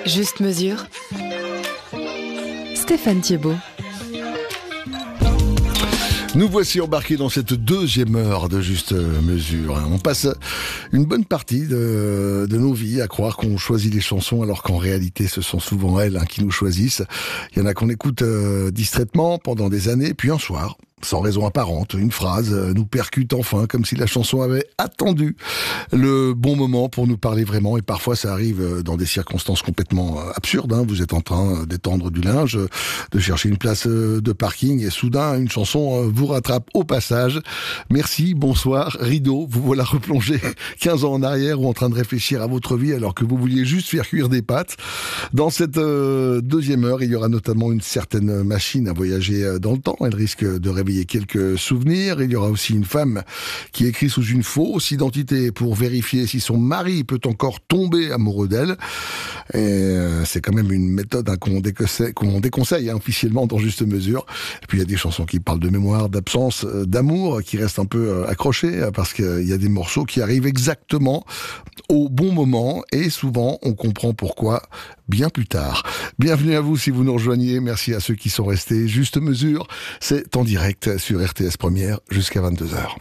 Juste mesure. Stéphane Thiebaud. Nous voici embarqués dans cette deuxième heure de Juste Mesure. On passe une bonne partie de nos vies à croire qu'on choisit les chansons alors qu'en réalité ce sont souvent elles qui nous choisissent. Il y en a qu'on écoute distraitement pendant des années, puis un soir, sans raison apparente, une phrase nous percute enfin, comme si la chanson avait attendu le bon moment pour nous parler vraiment. Et parfois, ça arrive dans des circonstances complètement absurdes. Vous êtes en train d'étendre du linge, de chercher une place de parking, et soudain, une chanson vous rattrape au passage. Merci, bonsoir, rideau. Vous voilà replongé 15 ans en arrière ou en train de réfléchir à votre vie alors que vous vouliez juste faire cuire des pâtes. Dans cette deuxième heure, il y aura notamment une certaine machine à voyager dans le temps. Elle risque de réveiller quelques souvenirs. Il y aura aussi une femme qui écrit sous une fausse identité pour vérifier si son mari peut encore tomber amoureux d'elle. Et c'est quand même une méthode qu'on déconseille officiellement dans Juste Mesure. Et puis il y a des chansons qui parlent de mémoire, d'absence, d'amour, qui restent un peu accrochées parce qu'il y a des morceaux qui arrivent exactement au bon moment et souvent on comprend pourquoi bien plus tard. Bienvenue à vous si vous nous rejoignez. Merci à ceux qui sont restés. Juste Mesure, c'est en direct sur RTS Première jusqu'à 22h.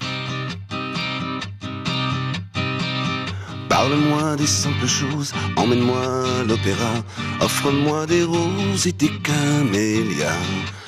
Parle-moi des simples choses, emmène-moi à l'opéra, offre-moi des roses et des camélias.